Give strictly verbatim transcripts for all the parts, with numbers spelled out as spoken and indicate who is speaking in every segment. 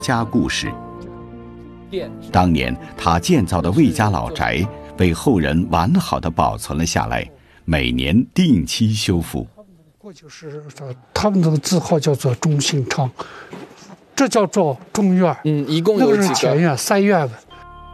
Speaker 1: 家故事。当年他建造的魏家老宅被后人完好的保存了下来，每年定期修复。
Speaker 2: 过去是他们的字号叫做中信昌，这叫做中院。
Speaker 3: 嗯，一共有几个？
Speaker 2: 那个是前院三院的。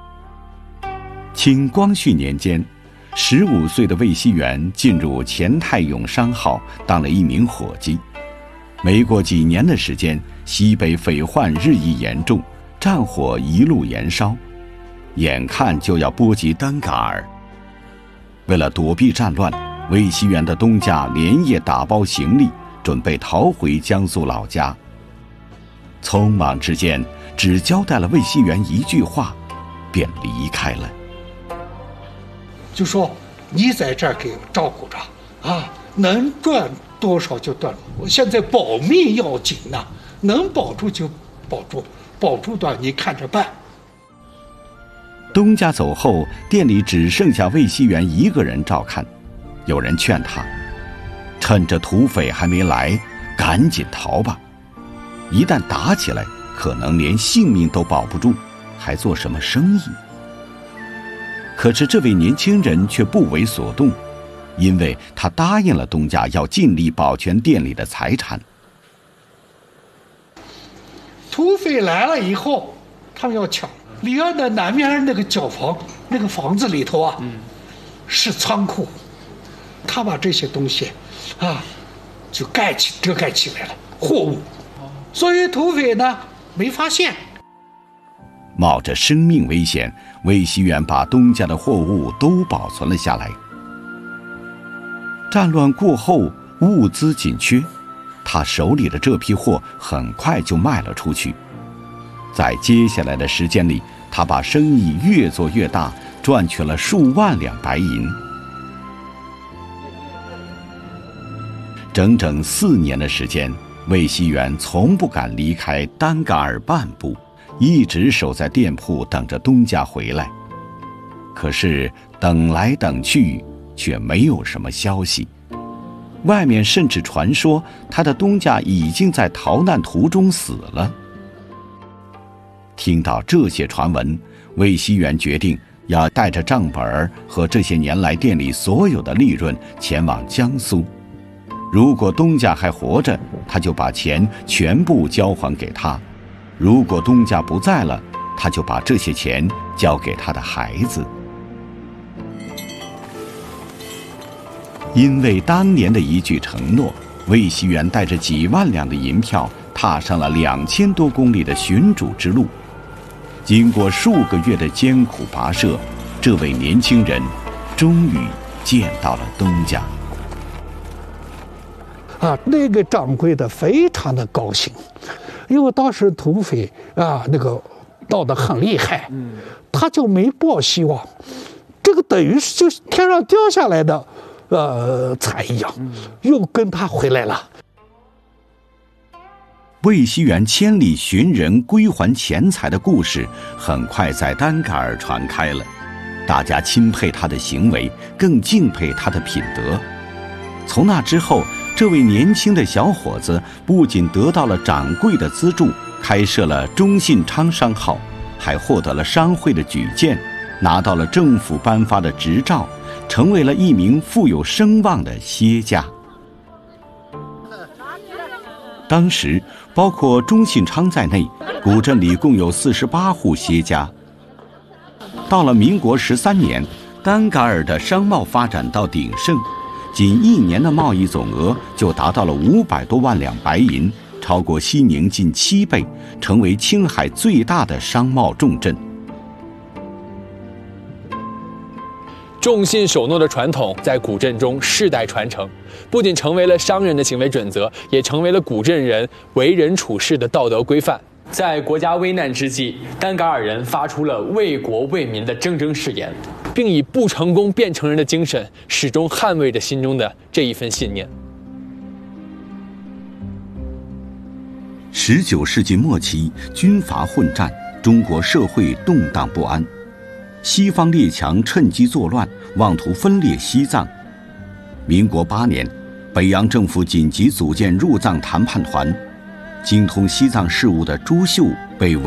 Speaker 1: 清光绪年间，十五岁的魏熙元进入钱泰永商号，当了一名伙计。没过几年的时间，西北匪患日益严重，战火一路延烧，眼看就要波及丹嘎尔。为了躲避战乱，魏熙元的东家连夜打包行李，准备逃回江苏老家。匆忙之间，只交代了魏熙元一句话，便离开了。
Speaker 2: 就说你在这儿给我照顾着啊，能赚多少就赚。我现在保命要紧呐、啊，能保住就保住，保住的你看着办。
Speaker 1: 东家走后，店里只剩下魏熙元一个人照看。有人劝他，趁着土匪还没来，赶紧逃吧。一旦打起来，可能连性命都保不住，还做什么生意？可是这位年轻人却不为所动，因为他答应了东家要尽力保全店里的财产。
Speaker 2: 土匪来了以后，他们要抢离岸的南面那个角房，那个房子里头啊，嗯、是仓库。他把这些东西啊就盖起遮盖起来了，货物，所以土匪呢没发现。
Speaker 1: 冒着生命危险，魏熙元把东家的货物都保存了下来。战乱过后，物资紧缺，他手里的这批货很快就卖了出去。在接下来的时间里，他把生意越做越大，赚取了数万两白银。整整四年的时间，魏熙元从不敢离开丹嘎尔半步，一直守在店铺等着东家回来。可是等来等去，却没有什么消息。外面甚至传说他的东家已经在逃难途中死了。听到这些传闻，魏熙元决定要带着账本和这些年来店里所有的利润前往江苏。如果东家还活着，他就把钱全部交还给他；如果东家不在了，他就把这些钱交给他的孩子。因为当年的一句承诺，魏熙元带着几万两的银票，踏上了两千多公里的寻主之路。经过数个月的艰苦跋涉，这位年轻人终于见到了东家。
Speaker 2: 啊，那个掌柜的非常的高兴，因为当时土匪啊那个闹得很厉害，嗯，他就没抱希望，这个等于是就天上掉下来的呃财一样，嗯，又跟他回来了。
Speaker 1: 魏熙元千里寻人归还钱财的故事很快在丹嘎尔传开了，大家钦佩他的行为，更敬佩他的品德。从那之后，这位年轻的小伙子不仅得到了掌柜的资助，开设了中信昌商号，还获得了商会的举荐，拿到了政府颁发的执照，成为了一名富有声望的歇家。当时包括中信昌在内，古镇里共有四十八户歇家。到了民国十三年，丹嘎尔的商贸发展到鼎盛，仅一年的贸易总额就达到了五百多万两白银，超过西宁近七倍，成为青海最大的商贸重镇。
Speaker 3: 重信守诺的传统在古镇中世代传承，不仅成为了商人的行为准则，也成为了古镇人为人处事的道德规范。在国家危难之际，丹嘎尔人发出了为国为民的铮铮誓言，并以不成功便成仁的精神，始终捍卫着心中的这一份信念。
Speaker 1: 十九世纪末期，军阀混战，中国社会动荡不安，西方列强趁机作乱，妄图分裂西藏。民国八年，北洋政府紧急组建入藏谈判团， 精通西藏事务的朱秀被